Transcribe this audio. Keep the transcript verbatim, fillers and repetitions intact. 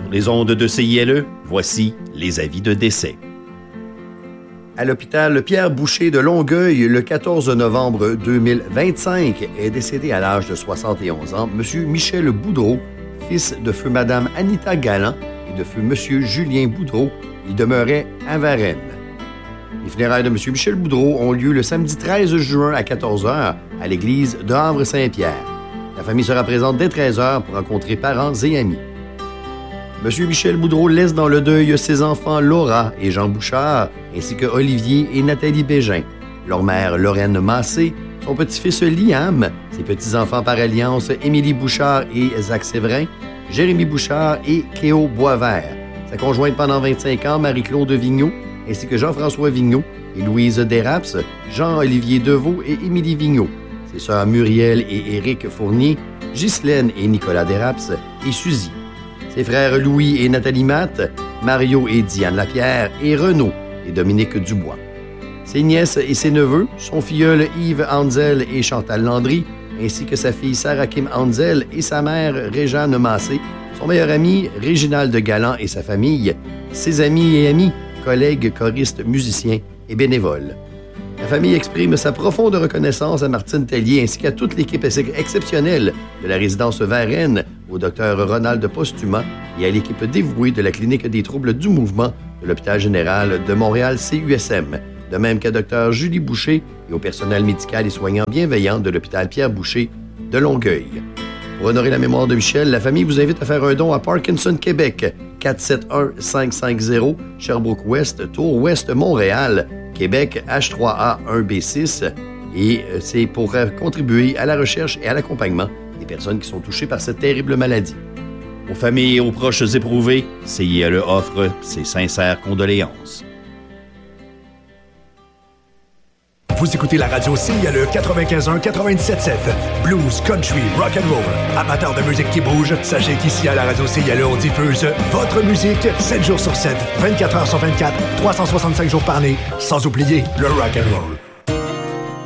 Sur les ondes de C I L E, voici les avis de décès. À l'hôpital Pierre Boucher de Longueuil, le quatorze novembre deux mille vingt-cinq, est décédé à l'âge de soixante et onze ans M. Michel Boudreau, fils de feu Mme Anita Galland et de feu M. Julien Boudreau. Il demeurait à Varennes. Les funérailles de M. Michel Boudreau ont lieu le samedi treize juin à quatorze heures à l'église de Havre-Saint-Pierre. La famille sera présente dès treize heures pour rencontrer parents et amis. M. Michel Boudreau laisse dans le deuil ses enfants Laura et Jean Bouchard, ainsi que Olivier et Nathalie Bégin, leur mère Lorraine Massé, son petit-fils Liam, ses petits-enfants par alliance Émilie Bouchard et Zach Séverin, Jérémy Bouchard et Kéo Boisvert, sa conjointe pendant vingt-cinq ans Marie-Claude Vigneault, ainsi que Jean-François Vigneault et Louise Desraps, Jean-Olivier Deveau et Émilie Vigneault, ses sœurs Muriel et Éric Fournier, Ghislaine et Nicolas Desraps et Suzy, ses frères Louis et Nathalie Matte, Mario et Diane Lapierre et Renaud et Dominique Dubois. Ses nièces et ses neveux, son filleul Yves Anzel et Chantal Landry, ainsi que sa fille Sarah Kim Anzel et sa mère Réjeanne Massé, son meilleur ami Réginald Galland et sa famille, ses amis et amis, collègues, choristes, musiciens et bénévoles. La famille exprime sa profonde reconnaissance à Martine Tellier ainsi qu'à toute l'équipe exceptionnelle de la résidence Varennes, au docteur Ronald Postuma et à l'équipe dévouée de la clinique des troubles du mouvement de l'hôpital général de Montréal C U S M, de même qu'à docteur Julie Boucher et au personnel médical et soignant bienveillant de l'hôpital Pierre Boucher de Longueuil. Pour honorer la mémoire de Michel, la famille vous invite à faire un don à Parkinson Québec, quatre sept un cinq cinq zéro, Sherbrooke-Ouest, Tour-Ouest, Montréal, Québec, H trois A un B six. Et c'est pour contribuer à la recherche et à l'accompagnement des personnes qui sont touchées par cette terrible maladie. Aux familles et aux proches éprouvés, C I L E offre ses sincères condoléances. Vous écoutez la radio C I L E quatre-vingt-quinze un quatre-vingt-dix-sept sept. Blues, country, rock and roll. Amateurs de musique qui bouge, sachez qu'ici à la radio C I L E, on diffuse votre musique sept jours sur sept, vingt-quatre heures sur vingt-quatre, trois cent soixante-cinq jours par année, sans oublier le rock and roll.